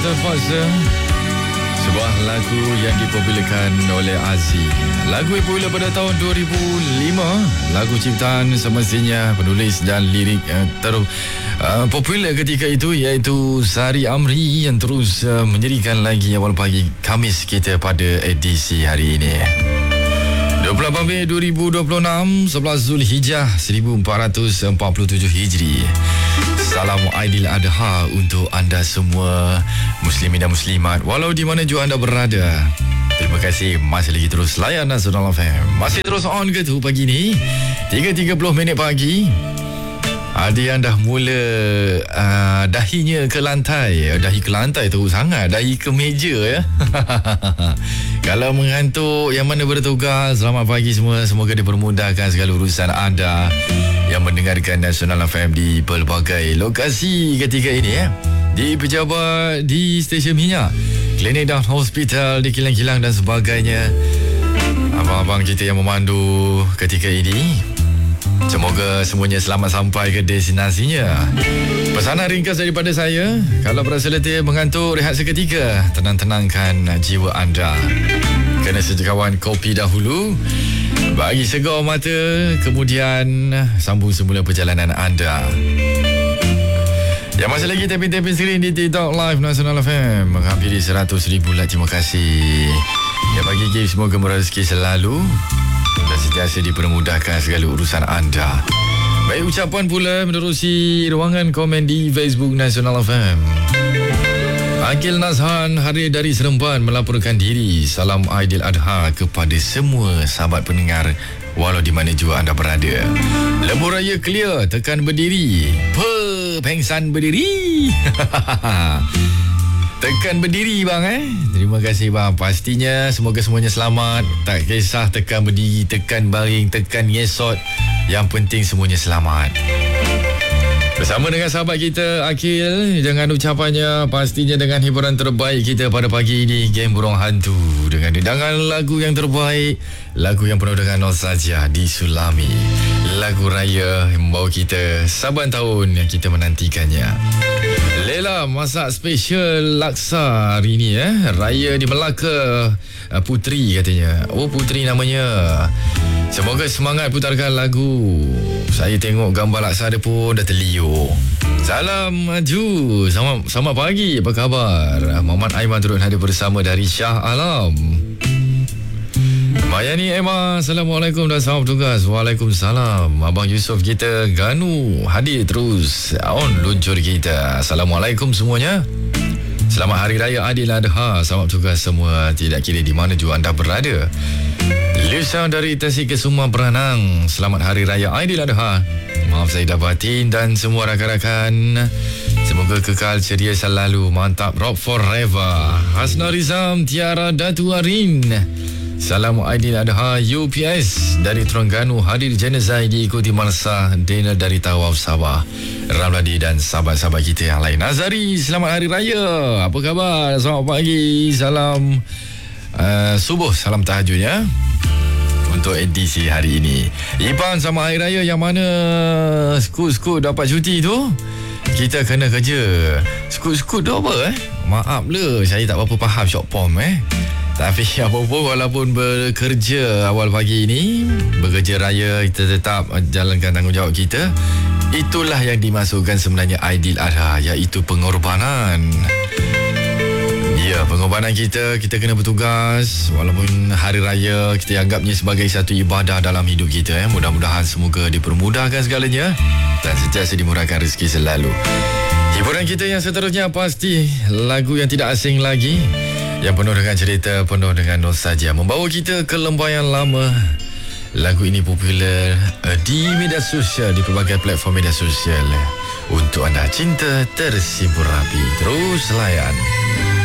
Terpaksa, sebuah lagu yang dipopularkan oleh Aziz. Lagu yang popular pada tahun 2005. Lagu ciptaan semestinya penulis dan lirik popular ketika itu, iaitu Sari Amri, yang terus menjadikan lagi awal pagi Khamis kita pada edisi hari ini. 28 Mei 2026, 11 Zulhijjah 1447 Hijri. Salam Aidil Adha untuk anda semua muslimin dan muslimat, walau di mana juga anda berada. Terima kasih masih lagi terus layan Nasional FM. Masih terus on ke tu pagi ni 3.30 minit pagi. Ada yang dah mula dahinya ke lantai. Dahi ke lantai teruk sangat. Dahi ke meja ya. Kalau mengantuk, yang mana bertugas, selamat pagi semua. Semoga dipermudahkan segala urusan anda yang mendengarkan Nasional FM di pelbagai lokasi ketika ini ya. Di pejabat, di stesen minyak, klinik dan hospital, di kilang-kilang dan sebagainya. Abang-abang kita yang memandu ketika ini, semoga semuanya selamat sampai ke destinasinya. Pesanan ringkas daripada saya, kalau berasa letih, mengantuk, rehat seketika, tenang-tenangkan jiwa anda. Kena sejakawan kopi dahulu, bagi segar mata, kemudian sambung semula perjalanan anda. Yang masih lagi taping-taping screen di TikTok Live Nasional FM, menghampiri 100,000 like. Terima kasih. Ya, bagi gift semoga murah rezeki selalu dan sentiasa dipermudahkan segala urusan anda. Baik, ucapan pula menerusi ruangan komen di Facebook Nasional FM. Akil Nazhan Hari dari Seremban melaporkan diri. Salam Aidil Adha kepada semua sahabat pendengar, walau di mana juga anda berada. Lembu raya clear, tekan berdiri. Pengsan berdiri. Tekan berdiri bang Terima kasih bang. Pastinya semoga semuanya selamat. Tak kisah tekan berdiri, tekan baring, tekan ngesot, yang penting semuanya selamat. Bersama dengan sahabat kita Akil, dengan ucapannya, pastinya dengan hiburan terbaik kita pada pagi ini, Game Burung Hantu, dengan hidangan lagu yang terbaik, lagu yang penuh dengan nostalgia di Sulami. Lagu raya yang membawa kita saban tahun yang kita menantikannya. Lela masak spesial laksa hari ini Raya di Melaka. Putri katanya. Oh, Putri namanya. Semoga semangat putarkan lagu. Saya tengok gambar laksa dia pun dah terliur. Salam Ju. Selamat pagi. Apa khabar? Muhammad Aiman turut hadir bersama dari Shah Alam. Mayani Emma, Assalamualaikum dan selamat bertugas. Waalaikumsalam. Abang Yusof kita Ganu hadir terus on luncur kita. Assalamualaikum semuanya. Selamat Hari Raya Aidil Adha. Selamat bertugas semua, tidak kira di mana juga anda berada. Lusa dari Tasikmalaya Beranang, selamat Hari Raya Aidil Adha. Maaf saya dah batin dan semua rakan-rakan, semoga kekal ceria selalu. Mantap, rock forever. Hasna Rizam, Tiara Datu Arin, salam Aidil Adha. UPS dari Terengganu hadir jenazah diikuti Marsa Dana dari Tawaf Sabah, Ramladi dan sahabat-sahabat kita yang lain. Nazari, selamat Hari Raya. Apa khabar? Selamat pagi. Salam subuh, salam tahajud ya untuk edisi hari ini. Ipan sama Hari Raya yang mana skut-skut dapat cuti tu, kita kena kerja. Skut-skut tu apa Maaf lah, saya tak berapa faham short form tapi apa-apa, walaupun bekerja awal pagi ini, bekerja raya, kita tetap jalankan tanggungjawab kita. Itulah yang dimasukkan sebenarnya Aidil Adha, iaitu pengorbanan. Ya, pengorbanan kita kena bertugas. Walaupun hari raya, kita anggapnya sebagai satu ibadah dalam hidup kita. Mudah-mudahan semoga dipermudahkan segalanya dan sentiasa dimurahkan rezeki selalu. Hiburan kita yang seterusnya pasti lagu yang tidak asing lagi, yang penuh dengan cerita, penuh dengan nostalgia, membawa kita ke lembayan lama. Lagu ini popular di media sosial, di pelbagai platform media sosial. Untuk anda cinta tersimpul rapi, terus layan.